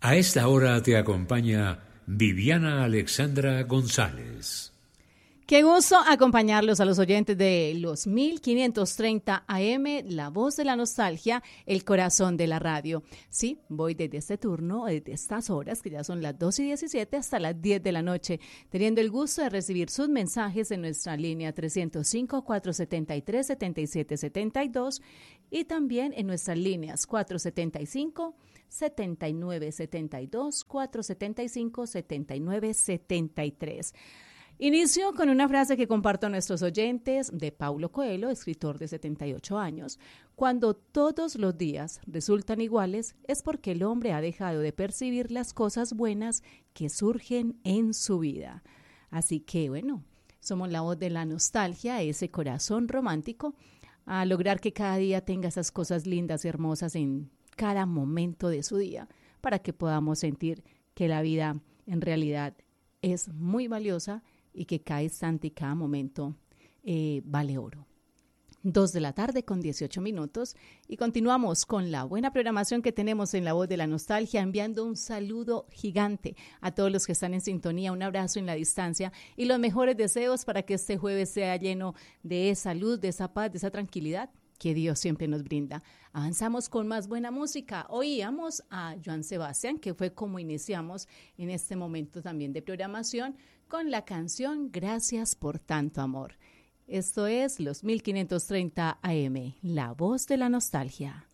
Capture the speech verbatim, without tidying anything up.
A esta hora te acompaña Viviana Alexandra González. Qué gusto acompañarlos a los oyentes de los mil quinientos treinta A M, la voz de la nostalgia, el corazón de la radio. Sí, voy desde este turno, desde estas horas, que ya son las dos y diecisiete, hasta las diez de la noche, teniendo el gusto de recibir sus mensajes en nuestra línea trescientos cinco, cuatrocientos setenta y tres, setenta y siete setenta y dos y también en nuestras líneas cuatrocientos setenta y cinco, setenta y nueve setenta y dos, cuatrocientos setenta y cinco, setenta y nueve setenta y tres. Inicio con una frase que comparto a nuestros oyentes de Paulo Coelho, escritor de setenta y ocho años. Cuando todos los días resultan iguales es porque el hombre ha dejado de percibir las cosas buenas que surgen en su vida. Así que, bueno, somos la voz de la nostalgia, ese corazón romántico, a lograr que cada día tenga esas cosas lindas y hermosas en cada momento de su día, para que podamos sentir que la vida en realidad es muy valiosa y que cada instante y cada momento eh, vale oro. Dos de la tarde con dieciocho minutos y continuamos con la buena programación que tenemos en La Voz de la Nostalgia, enviando un saludo gigante a todos los que están en sintonía, un abrazo en la distancia y los mejores deseos para que este jueves sea lleno de esa luz, de esa paz, de esa tranquilidad que Dios siempre nos brinda. Avanzamos con más buena música. Oíamos a Joan Sebastián, que fue como iniciamos en este momento también de programación, con la canción Gracias por tanto amor. Esto es los mil quinientos treinta A M, la voz de la nostalgia.